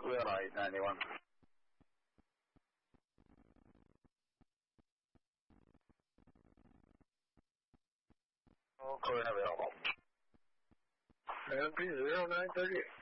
Clear on 891. All clear and available. LP 0938.